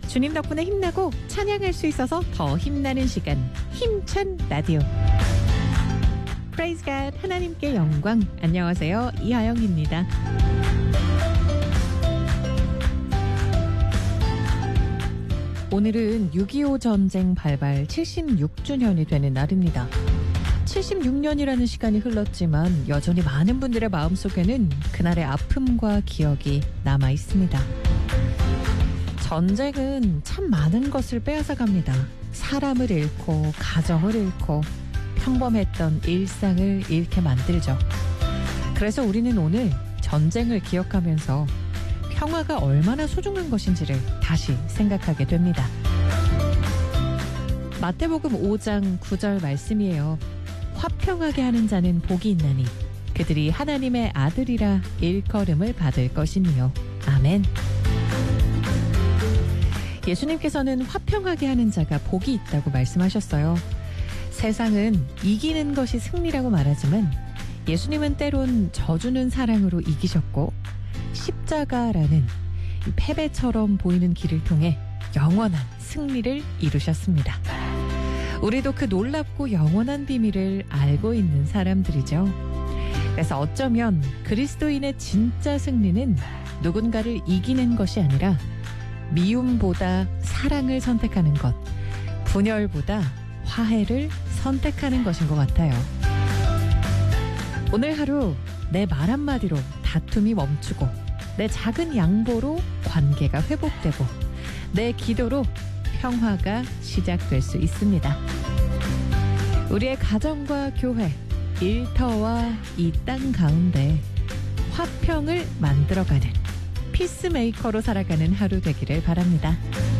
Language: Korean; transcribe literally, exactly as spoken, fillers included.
주님 덕분에 힘나고 찬양할 수 있어서 더 힘나는 시간, 힘찬 라디오. Praise God, 하나님께 영광. 안녕하세요, 이하영입니다. 오늘은 육이오 전쟁 발발 칠십육 주년이 되는 날입니다. 칠십육 년이라는 시간이 흘렀지만 여전히 많은 분들의 마음속에는 그날의 아픔과 기억이 남아 있습니다. 전쟁은 참 많은 것을 빼앗아갑니다. 사람을 잃고 가정을 잃고 평범했던 일상을 잃게 만들죠. 그래서 우리는 오늘 전쟁을 기억하면서 평화가 얼마나 소중한 것인지를 다시 생각하게 됩니다. 마태복음 오 장 구 절 말씀이에요. 화평하게 하는 자는 복이 있나니 그들이 하나님의 아들이라 일컬음을 받을 것이니요. 아멘. 예수님께서는 화평하게 하는 자가 복이 있다고 말씀하셨어요. 세상은 이기는 것이 승리라고 말하지만 예수님은 때론 져주는 사랑으로 이기셨고 십자가라는 패배처럼 보이는 길을 통해 영원한 승리를 이루셨습니다. 우리도 그 놀랍고 영원한 비밀을 알고 있는 사람들이죠. 그래서 어쩌면 그리스도인의 진짜 승리는 누군가를 이기는 것이 아니라 미움보다 사랑을 선택하는 것, 분열보다 화해를 선택하는 것인 것 같아요. 오늘 하루 내 말 한마디로 다툼이 멈추고 내 작은 양보로 관계가 회복되고 내 기도로 평화가 시작될 수 있습니다. 우리의 가정과 교회, 일터와 이 땅 가운데 화평을 만들어가는 피스메이커로 살아가는 하루 되기를 바랍니다.